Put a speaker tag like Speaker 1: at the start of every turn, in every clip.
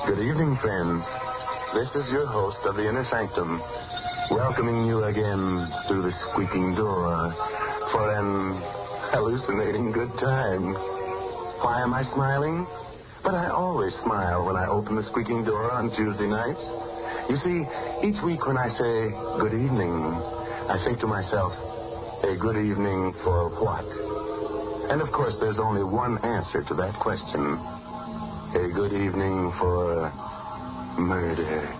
Speaker 1: Good evening, friends. This is your host of the Inner Sanctum, welcoming you again through the squeaking door for an hallucinating good time. Why am I smiling? But I always smile when I open the squeaking door on Tuesday nights. You see, each week when I say good evening, I think to myself, a good evening for what? And of course, there's only one answer to that question. A good evening for murder.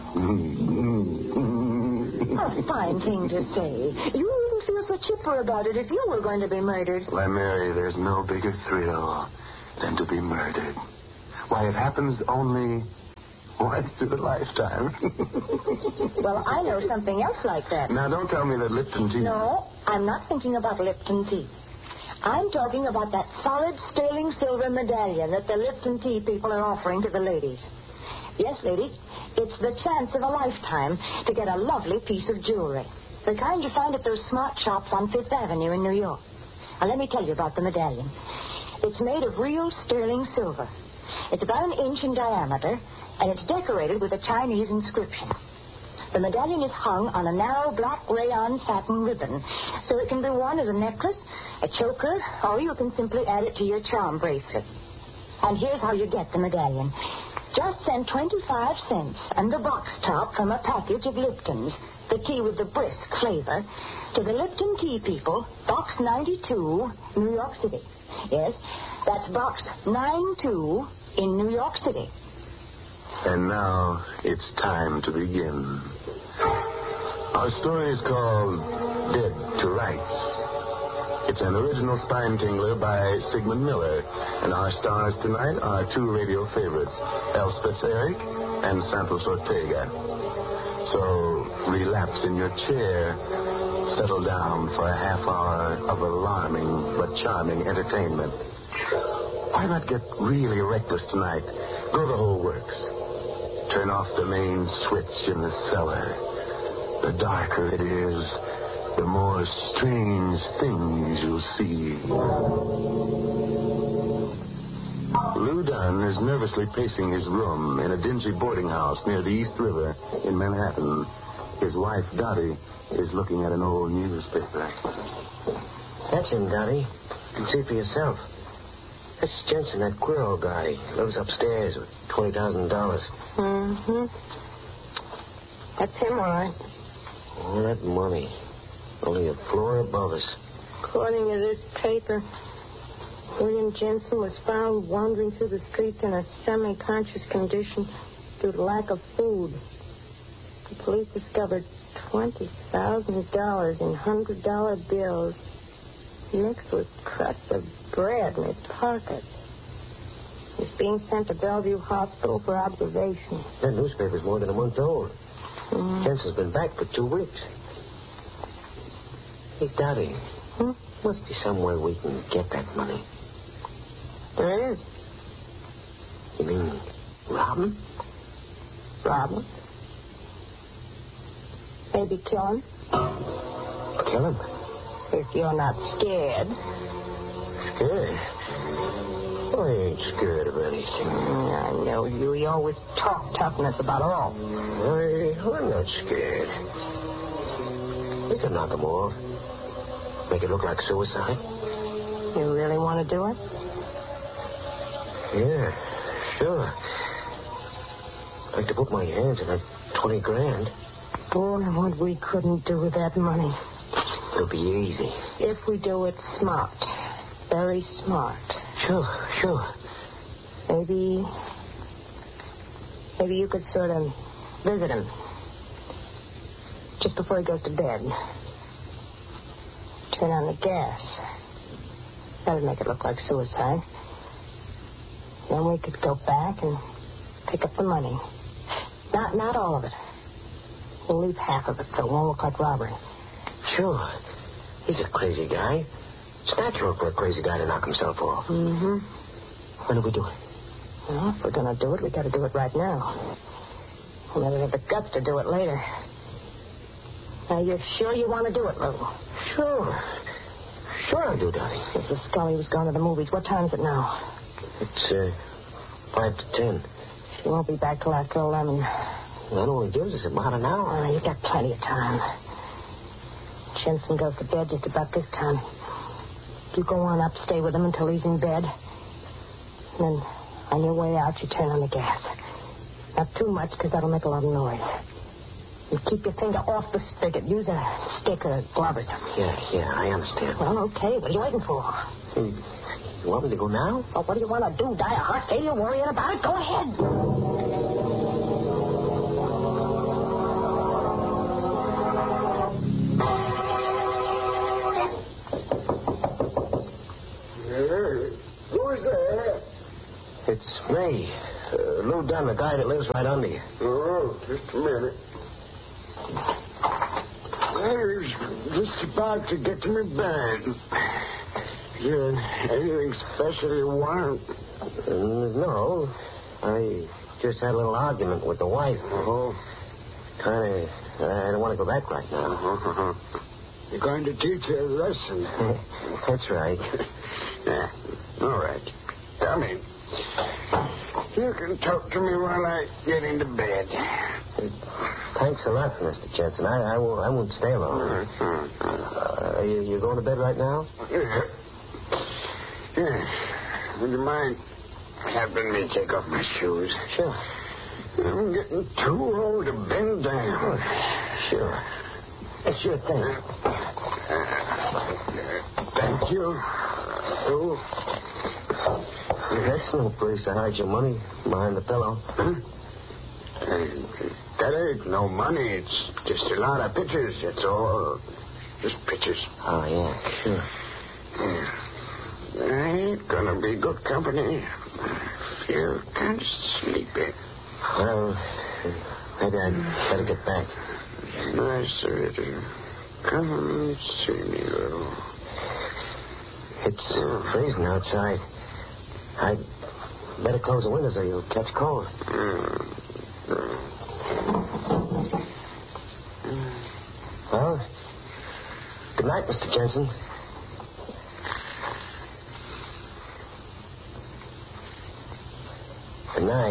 Speaker 2: A fine thing to say. You wouldn't feel so chipper about it if you were going to be murdered.
Speaker 1: Why, Mary, there's no bigger thrill than to be murdered. Why, it happens only once in a lifetime.
Speaker 2: Well, I know something else like that.
Speaker 1: Now, don't tell me that Lipton tea...
Speaker 2: No, I'm not thinking about Lipton tea. I'm talking about that solid sterling silver medallion that the Lipton tea people are offering to the ladies. Yes, ladies, it's the chance of a lifetime to get a lovely piece of jewelry. The kind you find at those smart shops on Fifth Avenue in New York. Now, let me tell you about the medallion. It's made of real sterling silver. It's about 1 inch in diameter, and it's decorated with a Chinese inscription. The medallion is hung on a narrow black rayon satin ribbon, so it can be worn as a necklace, a choker, or you can simply add it to your charm bracelet. And here's how you get the medallion. Just send 25 cents and a box top from a package of Lipton's, the tea with the brisk flavor, to the Lipton Tea people, Box 92, New York City. Yes, that's Box 92 in New York City.
Speaker 1: And now it's time to begin. Our story is called Dead to Rights. It's an original spine tingler by Sigmund Miller, and our stars tonight are 2 radio favorites, Elspeth Eric and Santos Ortega. So relapse in your chair, settle down for a half hour of alarming but charming entertainment. Why not get really reckless tonight? Go the whole works. Turn off the main switch in the cellar. The darker it is, the more strange things you'll see. Lou Dunn is nervously pacing his room in a dingy boarding house near the East River in Manhattan. His wife, Dottie, is looking at an old newspaper.
Speaker 3: That's him, Dottie. You can see for yourself. That's Jensen, that Quirrell guy. Lives upstairs with $20,000.
Speaker 2: Mm-hmm. That's him, all right.
Speaker 3: All that money. Only a floor above us.
Speaker 2: According to this paper, William Jensen was found wandering through the streets in a semi-conscious condition due to lack of food. The police discovered $20,000 in $100 bills mixed with crusts of bread in his pocket. He's being sent to Bellevue Hospital for observation.
Speaker 3: That newspaper's more than a month old. Jensen's been back for 2 weeks. Hey, Dottie, must be some way we can get that money.
Speaker 2: There is.
Speaker 3: You mean rob him?
Speaker 2: Rob him? Maybe kill him?
Speaker 3: Kill him?
Speaker 2: If you're not scared.
Speaker 3: Scared? I ain't scared of anything.
Speaker 2: I know you. You always talk tough, and that's about all.
Speaker 3: I'm not scared. We can knock him off. Make it look like suicide.
Speaker 2: You really want to do it?
Speaker 3: Yeah, sure. I'd like to put my hands in that 20 grand.
Speaker 2: Boy, what we couldn't do with that money.
Speaker 3: It'll be easy.
Speaker 2: If we do it smart. Very smart.
Speaker 3: Sure.
Speaker 2: Maybe you could sort of visit him. Just before he goes to bed. Turn on the gas. That'd make it look like suicide. Then we could go back and pick up the money. Not all of it. We'll leave half of it so it won't look like robbery.
Speaker 3: Sure. He's a crazy guy. It's natural for a crazy guy to knock himself off.
Speaker 2: Mm-hmm.
Speaker 3: When do we do it?
Speaker 2: Well, if we're going to do it, we got to do it right now. We'll never have the guts to do it later. Now, you're sure you want to do it, Lou?
Speaker 3: Sure I do, Dottie.
Speaker 2: Mrs. Scully was going to the movies. What time is it now?
Speaker 3: It's 5 to 10.
Speaker 2: She won't be back till after 11.
Speaker 3: That only gives us about an hour.
Speaker 2: Oh, you've got plenty of time. Jensen goes to bed just about this time. You go on up, stay with him until he's in bed. And then on your way out, you turn on the gas. Not too much, because that'll make a lot of noise. And keep your finger off the spigot. Use a stick or a glove or something.
Speaker 3: Yeah, I understand.
Speaker 2: Well, okay. What are you waiting for?
Speaker 3: Hey, you want me to go now?
Speaker 2: Well, what do you want to do? Die of heart failure worrying about it? Go ahead.
Speaker 4: Who's there?
Speaker 3: It's me. Lou Dunn, the guy that lives right under you.
Speaker 4: Oh, just a minute. I was just about to get to my bed. Is there anything special you want?
Speaker 3: No. I just had a little argument with the wife.
Speaker 4: Oh.
Speaker 3: I don't want to go back right now.
Speaker 4: You're going to teach her a lesson.
Speaker 3: That's right.
Speaker 4: Yeah. All right. Come in. You can talk to me while I get into bed.
Speaker 3: Thanks a lot, Mr. Jensen. I won't stay long. You going to bed right now?
Speaker 4: Yeah. Would you mind helping me take off my shoes?
Speaker 3: Sure.
Speaker 4: I'm getting too old to bend down.
Speaker 3: Sure. Sure thing.
Speaker 4: Thank you. Oh.
Speaker 3: That's no place to hide your money, behind the pillow.
Speaker 4: Huh? That ain't no money. It's just a lot of pictures. It's all just pictures.
Speaker 3: Oh, yeah, sure.
Speaker 4: Yeah. I ain't gonna be good company. I feel kind of sleepy.
Speaker 3: Well, maybe I'd better get back.
Speaker 4: Nice of you to come and see me, little.
Speaker 3: It's freezing outside. I'd better close the windows or you'll catch cold. Well, good night, Mr. Jensen. Good night.